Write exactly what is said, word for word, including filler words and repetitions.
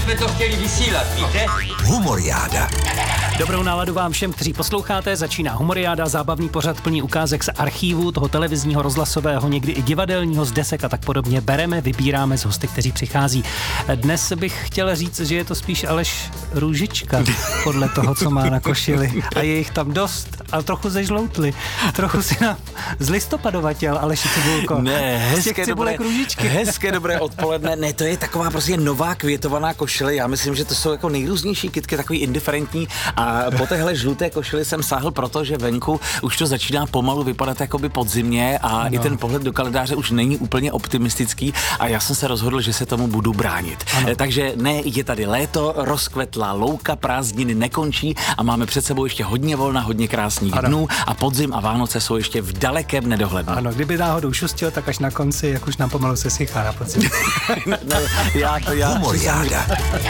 jsme to chtěli vysílat, víte? Humoriáda. Dobrou náladu vám všem, kteří posloucháte. Začíná Humoriáda, zábavný pořad plný ukázek z archívu, toho televizního, rozhlasového, někdy i divadelního, z desek a tak podobně. Bereme, vybíráme z hosty, kteří přichází. Dnes bych chtěla říct, že je to spíš Aleš Růžička, podle toho, co má na košili. A je jich tam dost, ale trochu zežloutli. Trochu si nám zlistopadovatěl, Aleši Cibulko. Ne, hezké dobré, Růžičky. hezké dobré odpoledne. Ne, to je taková prostě nová květovaná košile. Já myslím, že to jsou jako nejrůznější kytky, takový indiferentní. A po téhle žluté košili jsem sáhl, protože venku už to začíná pomalu vypadat jakoby podzimně a ano. I ten pohled do kalendáře už není úplně optimistický a já jsem se rozhodl, že se tomu budu bránit. Ano. Takže ne, je tady léto, rozkvetlá louka, prázdniny nekončí a máme před sebou ještě hodně volna, hodně krásných ano. dnů a podzim a Vánoce jsou ještě v dalekém nedohlednu. Ano, kdyby náhodou šustil, tak až na konci, jak už nám pomalu se sychá na podzim. no, já to já. Humoriáda.